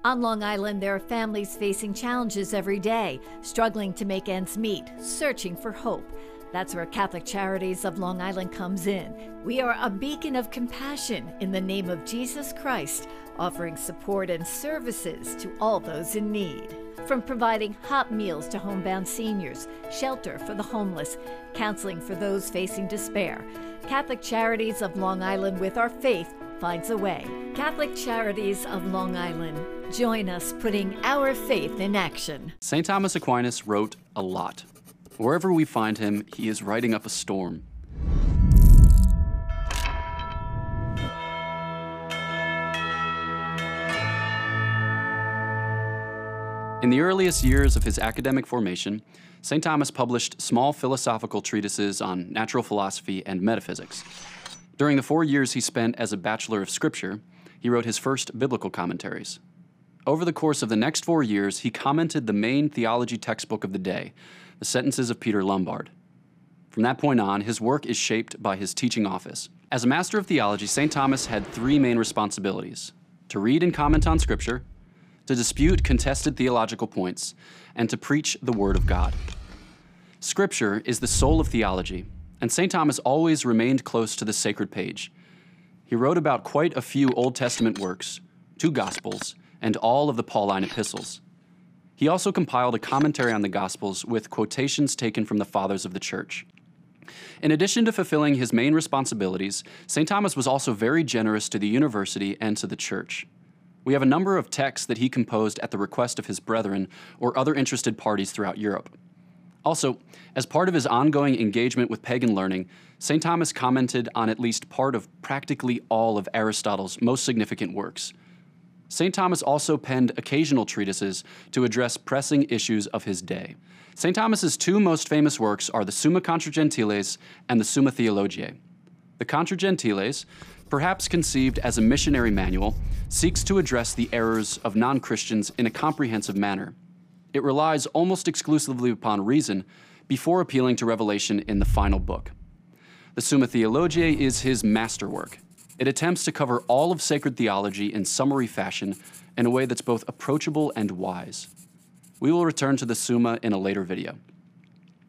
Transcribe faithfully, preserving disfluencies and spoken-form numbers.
On Long Island, there are families facing challenges every day, struggling to make ends meet, searching for hope. That's where Catholic Charities of Long Island comes in. We are a beacon of compassion in the name of Jesus Christ, offering support and services to all those in need. From providing hot meals to homebound seniors, shelter for the homeless, counseling for those facing despair, Catholic Charities of Long Island, with our faith, finds a way. Catholic Charities of Long Island. Join us putting our faith in action. Saint Thomas Aquinas wrote a lot. Wherever we find him, he is writing up a storm. In the earliest years of his academic formation, Saint Thomas published small philosophical treatises on natural philosophy and metaphysics. During the four years he spent as a Bachelor of Scripture, he wrote his first biblical commentaries. Over the course of the next four years, he commented the main theology textbook of the day, the Sentences of Peter Lombard. From that point on, his work is shaped by his teaching office. As a master of theology, Saint Thomas had three main responsibilities: to read and comment on Scripture, to dispute contested theological points, and to preach the Word of God. Scripture is the soul of theology, and Saint Thomas always remained close to the sacred page. He wrote about quite a few Old Testament works, two Gospels, and all of the Pauline epistles. He also compiled a commentary on the Gospels with quotations taken from the Fathers of the Church. In addition to fulfilling his main responsibilities, Saint Thomas was also very generous to the university and to the Church. We have a number of texts that he composed at the request of his brethren or other interested parties throughout Europe. Also, as part of his ongoing engagement with pagan learning, Saint Thomas commented on at least part of practically all of Aristotle's most significant works. Saint Thomas also penned occasional treatises to address pressing issues of his day. Saint Thomas's two most famous works are the Summa Contra Gentiles and the Summa Theologiae. The Contra Gentiles, perhaps conceived as a missionary manual, seeks to address the errors of non-Christians in a comprehensive manner. It relies almost exclusively upon reason before appealing to revelation in the final book. The Summa Theologiae is his masterwork. It attempts to cover all of sacred theology in summary fashion in a way that's both approachable and wise. We will return to the Summa in a later video.